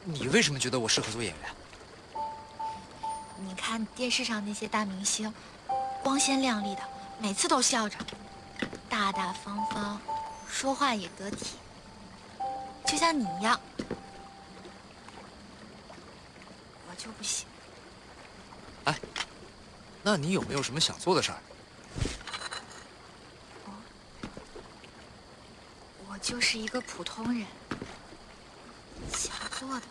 你为什么觉得我适合做演员？ 你看电视上那些大明星，光鲜亮丽的，每次都笑着，大大方方，说话也得体，就像你一样。我就不行。 哎，那你有没有什么想做的事儿？ 我就是一个普通人，想做的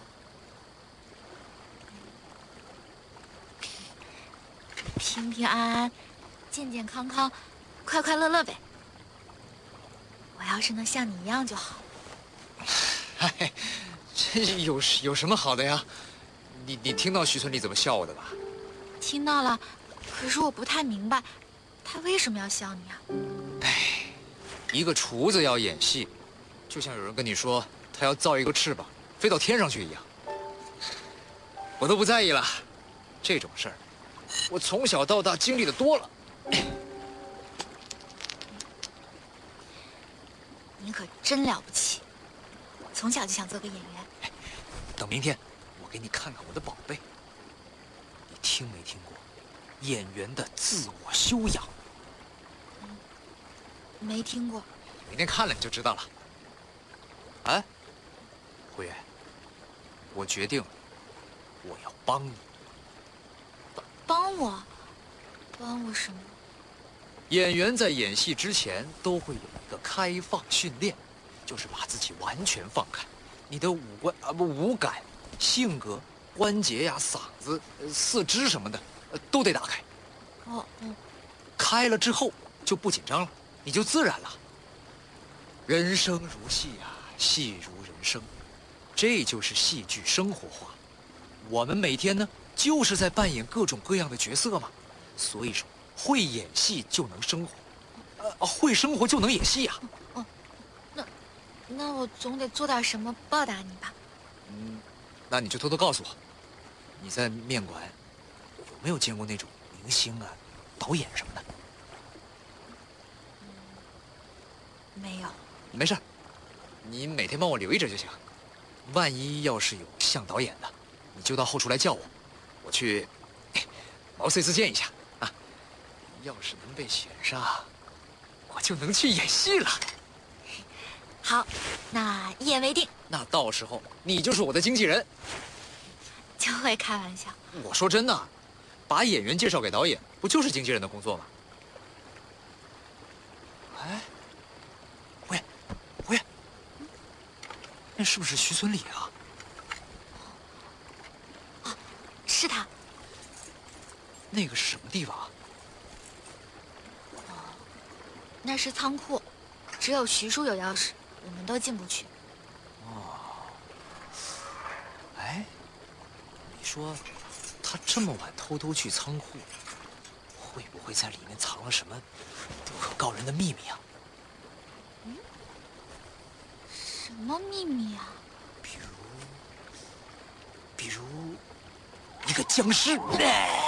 平平安安、健健康康、快快乐乐呗。我要是能像你一样就好。 嗨，这有什么好的呀？你听到徐村里怎么笑我的吧？ 听到了，可是我不太明白，他为什么要笑你啊？ 哎，一个厨子要演戏，就像有人跟你说他要造一个翅膀飞到天上去一样。我都不在意了，这种事儿，我从小到大经历的多了。 你可真了不起，从小就想做个演员。 等明天，我给你看看我的宝贝。你听没听过演员的自我修养？ 没听过。 明天看了你就知道了。哎，胡月，我决定了，我要帮你。 帮我？帮我什么？ 演员在演戏之前都会有一个开放训练，就是把自己完全放开，你的五感、性格、关节呀、嗓子、四肢什么的，都得打开。开了之后就不紧张了，你就自然了。人生如戏啊，戏如人生，这就是戏剧生活化。我们每天呢，就是在扮演各种各样的角色嘛。所以说，会演戏就能生活，会生活就能演戏呀。 那我总得做点什么报答你吧？ 那你就偷偷告诉我，你在面馆有没有见过那种明星啊、导演什么的？ 没有。 没事，你每天帮我留意着就行。万一要是有像导演的，你就到后厨来叫我，我去毛遂自荐一下啊。要是能被选上，我就能去演戏了。 好，那一言为定。 那到时候你就是我的经纪人。 就会开玩笑。 我说真的，把演员介绍给导演，不就是经纪人的工作吗？哎，胡月，那是不是徐村里啊？ 是他。 那个是什么地方啊？ 那是仓库，只有徐叔有钥匙，我们都进不去。 哎，你说他这么晚偷偷去仓库，会不会在里面藏了什么不可告人的秘密啊？ 什么秘密啊？ 比如一个僵尸。